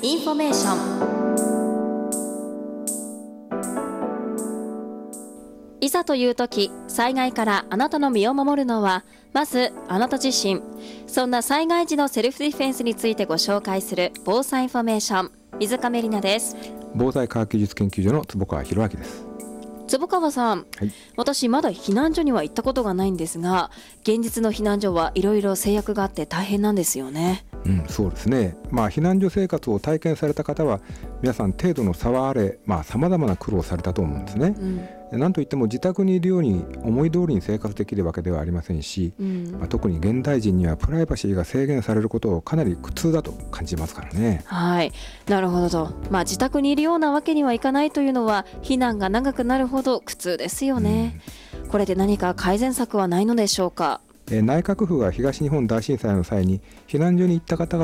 インフォメーション。いざという時、災害からあなたの身を守るのはまずあなた自身。そんな災害時のセルフディフェンスについてご紹介する防災インフォメーション、水亀里奈です。 防災科学技術研究所の坪川博明です。 坪川さん、 はい、 私まだ避難所には行ったことがないんですが、現実の避難所はいろいろ制約があって大変なんですよね。 そうですね。避難所生活を体験された方は皆さん程度の差はあれ、様々な苦労をされたと思うんですね。なんといっても自宅にいるように思い通りに生活できるわけではありませんし、特に現代人にはプライバシーが制限されることをかなり苦痛だと感じますからね。 はい、なるほどと、自宅にいるようなわけにはいかないというのは避難が長くなるほど苦痛ですよね。これで何か改善策はないのでしょうか。 内閣府が東日本大震災の際に避難所に行った方々